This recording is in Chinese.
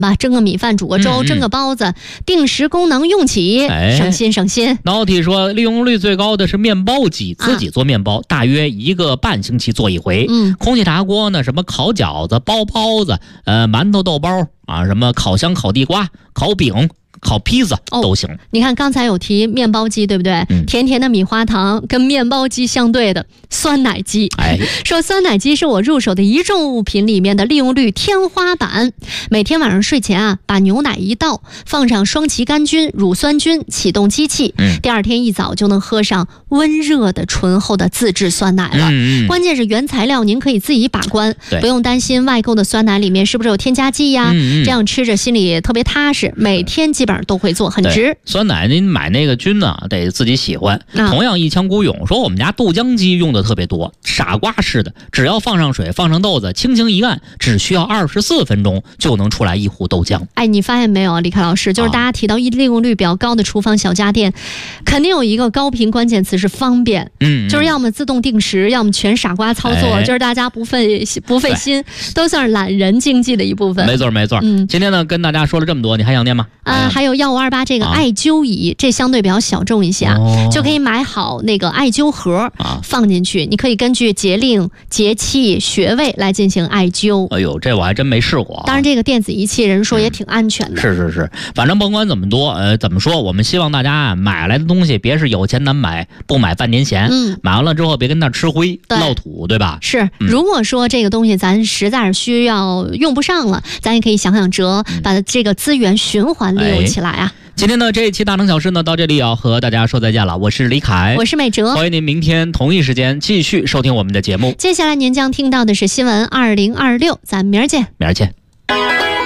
吧，蒸个米饭，煮个粥，蒸个包子，定时功能用起，省心省心。 脑体说利用率最高的是面包机，自己做面包，大约1个半星期做一回。空气炸锅呢，什么烤饺子、包包子、馒头豆包啊，什么烤箱、烤地瓜、烤饼、烤披萨都行。 你看刚才有提面包机，对不对？甜甜的米花糖跟面包机相对的酸奶机。说酸奶机是我入手的一众物品里面的利用率天花板。每天晚上睡前啊，把牛奶一倒，放上双歧杆菌、乳酸菌，启动机器，第二天一早就能喝上温热的醇厚的自制酸奶了。关键是原材料您可以自己把关，不用担心外购的酸奶里面是不是有添加剂呀，这样吃着心里特别踏实。每天基本上都会做，很值。 酸奶您买那个菌呢，得自己喜欢。同样一腔孤勇说我们家豆浆机用的特别多，傻瓜式的，只要放上水，放上豆子，轻轻一按，只需要24分钟就能出来一壶豆浆。 你发现没有，李凯老师，就是大家提到利用率比较高的厨房小家电，肯定有一个高频关键词是方便。就是要么自动定时，要么全傻瓜操作，就是大家不费心，都算是懒人经济的一部分。 没错。今天呢跟大家说了这么多，你还想念吗？ 还有1528这个艾灸仪，这相对比较小众一些就可以买好那个艾灸盒放进去，你可以根据节令、节气、穴位来进行艾灸。 哎呦，这我还真没试过。 当然这个电子仪器人说也挺安全的。 是，反正甭管怎么说，我们希望大家买来的东西别是有钱难买，不买半年闲。买完了之后别跟那吃灰落土，对吧？ 是，如果说这个东西咱实在是需要用不上了，咱也可以想辙，把这个资源循环利用起来啊。 今天呢这一期大城小事呢到这里要和大家说再见了，我是李凯， 我是美哲， 欢迎您明天同一时间继续收听我们的节目。 接下来您将听到的是新闻2026，咱明儿见。